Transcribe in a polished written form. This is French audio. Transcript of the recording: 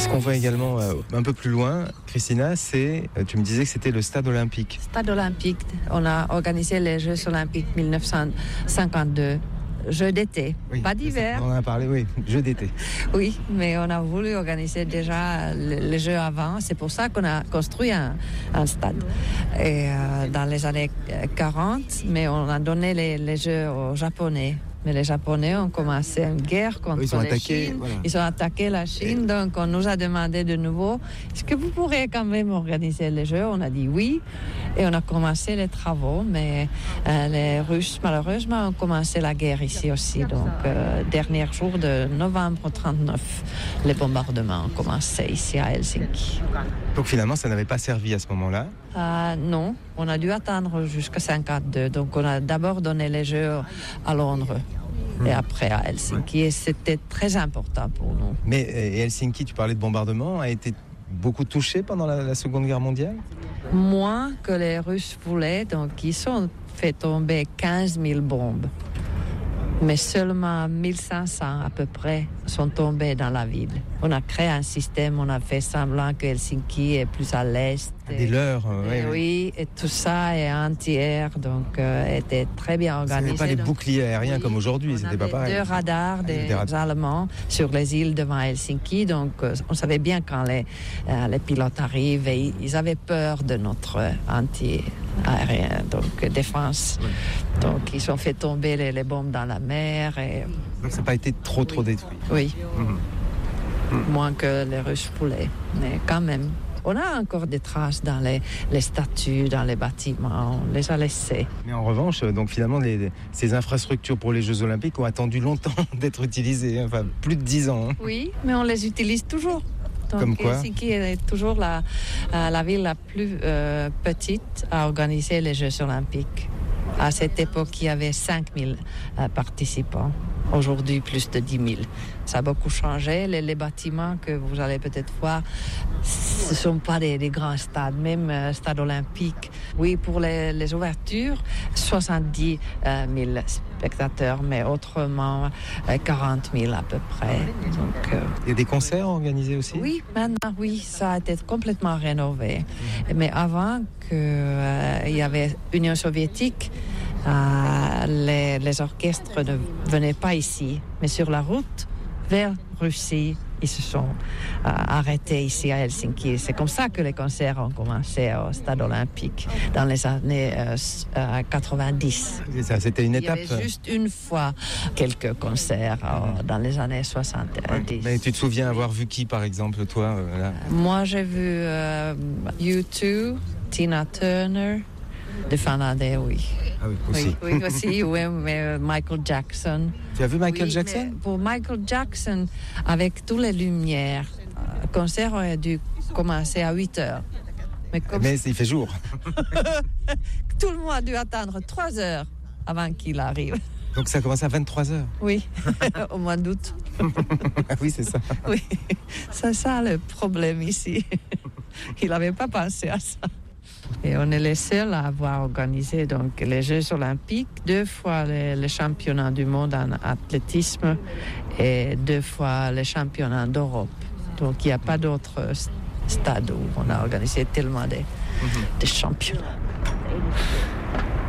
Ce qu'on voit également un peu plus loin, Christina, tu me disais que c'était le stade olympique. Stade olympique, on a organisé les Jeux olympiques 1952. Jeux d'été, oui, pas d'hiver. On en a parlé, oui, Jeux d'été. Oui, mais on a voulu organiser déjà les Jeux avant. C'est pour ça qu'on a construit un stade. Et dans les années 40, mais on a donné les Jeux aux Japonais. Mais les Japonais ont commencé une guerre contre la Chine. Voilà. Ils ont attaqué la Chine, donc on nous a demandé de nouveau, est-ce que vous pourrez quand même organiser les Jeux? On a dit oui, et on a commencé les travaux, mais les Russes, malheureusement, ont commencé la guerre ici aussi. Donc, dernier jour de novembre 1939, les bombardements ont commencé ici à Helsinki. Donc finalement, ça n'avait pas servi à ce moment-là? Non, on a dû attendre jusqu'à 1952. Donc on a d'abord donné les Jeux à Londres. Et après à Helsinki, et c'était très important pour nous. Mais Helsinki, tu parlais de bombardement, a été beaucoup touché pendant la Seconde Guerre mondiale? Moins que les Russes voulaient, donc ils ont fait tomber 15 000 bombes. Mais seulement 1500 à peu près sont tombés dans la ville. On a créé un système, on a fait semblant que Helsinki est plus à l'est. Des leurres, oui, et tout ça est anti-air, donc était très bien organisé. C'était pas les boucliers aériens comme aujourd'hui, c'était pas pareil. Deux radars des Allemands sur les îles devant Helsinki, donc on savait bien quand les pilotes arrivent et ils avaient peur de notre anti-aérien, donc défense. Ouais. Donc ils ont fait tomber les bombes dans la mer. Et... Donc ça n'a pas été trop détruit. Oui, moins que les Russes voulaient, mais quand même. On a encore des traces dans les statues, dans les bâtiments, on les a laissés. Mais en revanche, donc finalement, ces infrastructures pour les Jeux Olympiques ont attendu longtemps d'être utilisées, enfin plus de 10 ans. Hein. Oui, mais on les utilise toujours. Donc, comme quoi? Helsinki est toujours la ville la plus petite à organiser les Jeux Olympiques. À cette époque, il y avait 5 000 participants. Aujourd'hui, plus de 10 000. Ça a beaucoup changé. Les bâtiments que vous allez peut-être voir, ce ne sont pas des grands stades, même stade olympique. Oui, pour les ouvertures, 70 000 spectateurs, mais autrement, 40 000 à peu près. Donc, il y a des concerts organisés aussi? Oui, maintenant, oui, ça a été complètement rénové. Mais avant qu'il y avait l'Union soviétique, les orchestres ne venaient pas ici, mais sur la route vers Russie, ils se sont arrêtés ici à Helsinki. C'est comme ça que les concerts ont commencé au stade olympique dans les années 90. C'est ça, c'était une étape. Il y avait juste une fois quelques concerts dans les années 70. Mais tu te souviens avoir vu qui, par exemple, toi là? Moi, j'ai vu U2, Tina Turner, de Finlandais, oui. Ah oui, aussi. Oui, aussi, oui, mais Michael Jackson. Tu as vu Michael Jackson? Pour Michael Jackson, avec toutes les lumières, le concert aurait dû commencer à 8 heures. Mais il fait jour. Tout le monde a dû attendre 3 heures avant qu'il arrive. Donc ça a commencé à 23 heures? Oui, au mois d'août. Oui, c'est ça. Oui, c'est ça le problème ici. Il n'avait pas pensé à ça. Et on est les seuls à avoir organisé donc, les Jeux olympiques, 2 fois les championnats du monde en athlétisme et 2 fois les championnats d'Europe. Donc il n'y a pas d'autres stades où on a organisé tellement de championnats.